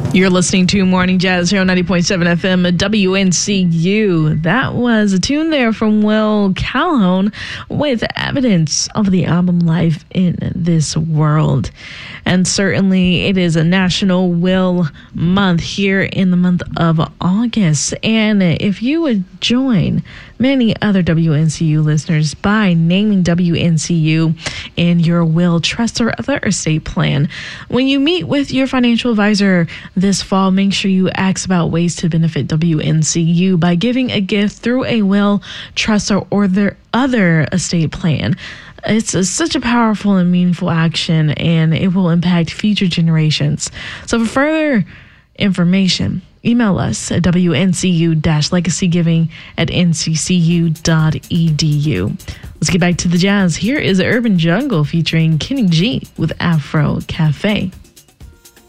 You're listening to Morning Jazz here on 90.7 FM WNCU. That was a tune there from Will Calhoun with evidence of the album Life in This World. And certainly it is a National Will Month here in the month of August. And if you would join many other WNCU listeners by naming WNCU in your will, trust, or other estate plan, when you meet with your financial advisor this fall, make sure you ask about ways to benefit WNCU by giving a gift through a will, trust, or their other estate plan. It's such a powerful and meaningful action, and it will impact future generations. So for further information, email us at wncu-legacygiving@nccu.edu. Let's get back to the jazz. Here is Urban Jungle featuring Kenny G with Afro Cafe.